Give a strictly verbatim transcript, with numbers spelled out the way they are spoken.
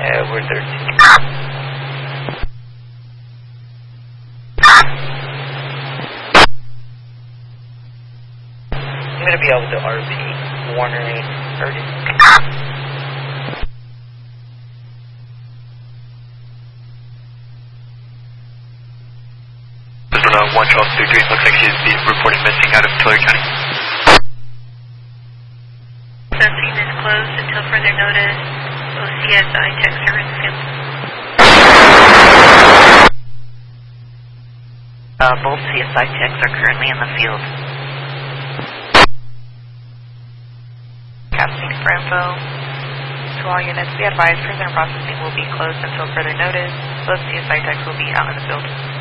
Uh, we're thirteen. I'm gonna be able to R P Warner eight thirty. one twelve three three, looks like she's being reported missing out of Tulare County. Scene is closed until further notice. O C S I techs are in the field. Uh, both C S I techs are currently in the field. Captain for info. To all units, be advised, prisoner processing will be closed until further notice. Both C S I techs will be out in the field.